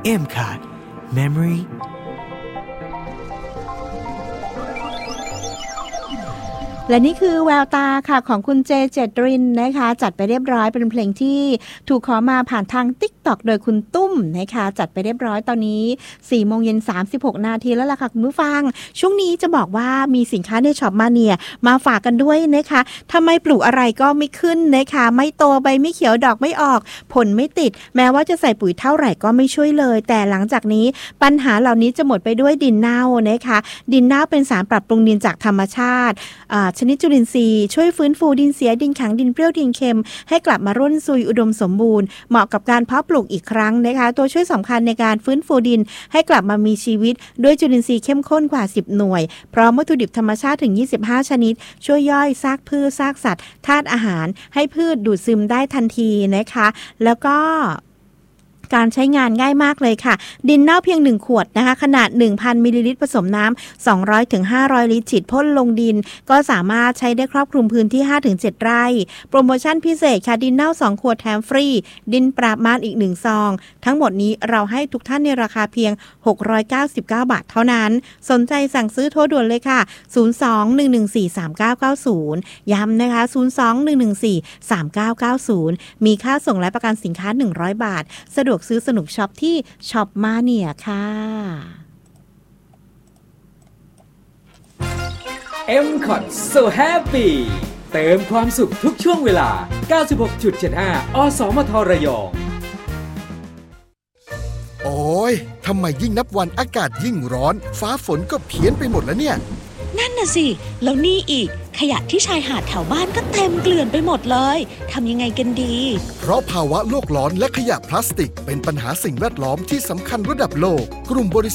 M-Card Memory และนี่คือแววตาค่ะของคุณเจเจตรินนะคะจัดไปเรียบร้อยเป็นเพลงที่ถูกขอมาผ่านทาง TikTok โดยคุณตุ้มนะคะจัดไปเรียบร้อยตอนนี้ 4:36 นาทีแล้วล่ะค่ะคุณผู้ฟังช่วงนี้จะบอกว่ามีสินค้าในช็อปมาเนียมาฝากกันด้วยนะคะทำไมปลูกอะไรก็ไม่ขึ้นนะคะไม่โตใบไม่เขียวดอกไม่ออกผลไม่ติดแม้ว่าจะใส่ปุ๋ยเท่าไหร่ก็ไม่ช่วยเลยแต่หลังจากนี้ปัญหาเหล่านี้จะหมดไปด้วยดินเน่านะคะดินเน่าเป็นสารปรับปรุงดินจากธรรมชาติชนิดจุลินทรีย์ช่วยฟื้นฟูดินเสียดินแข็งดินเปรี้ยวดินเค็มให้กลับมาร่วนซุยอุดมสมบูรณ์เหมาะกับการเพาะปลูกอีกครั้งนะคะตัวช่วยสำคัญในการฟื้นฟูดินให้กลับมามีชีวิตด้วยจุลินทรีย์เข้มข้นกว่า10หน่วยพร้อมวัตถุดิบธรรมชาติถึง25ชนิดช่วยย่อยซากพืชซากสัตว์ธาตุอาหารให้พืชดูดซึมได้ทันทีนะคะแล้วก็การใช้งานง่ายมากเลยค่ะดินเน่าเพียง1ขวดนะคะขนาด 1,000 มิลลิลิตรผสมน้ำ200ถึง500ลิตรฉีดพ่นลงดินก็สามารถใช้ได้ครอบคลุมพื้นที่ 5-7 ไร่โปรโมชั่นพิเศษค่ะดินเน่า2ขวดแถมฟรีดินปราบมารอีก1ซองทั้งหมดนี้เราให้ทุกท่านในราคาเพียง699 บาทเท่านั้นสนใจสั่งซื้อโทรด่วนเลยค่ะ02-114-3990ย้ำนะคะ02-114-3990มีค่าส่งและประกันสินค้า100 บาทสะดวกซื้อสนุกช็อปที่ช็อปมาเนียค่ะ M-Card So Happy เติมความสุขทุกช่วงเวลา 96.75 อสมทระยองโอ้ยทำไมยิ่งนับวันอากาศยิ่งร้อนฟ้าฝนก็เพี้ยนไปหมดแล้วเนี่ยนั่นน่ะสิแล้วนี่อีกขยะที่ชายหาดแถวบ้านก็เต็มเกลื่อนไปหมดเลยทำยังไงกันดีเพราะภาวะโลกร้อนและขยะพลาสติกเป็นปัญหาสิ่งแวดล้อมที่สำคัญระดับโลกกลุ่มบริ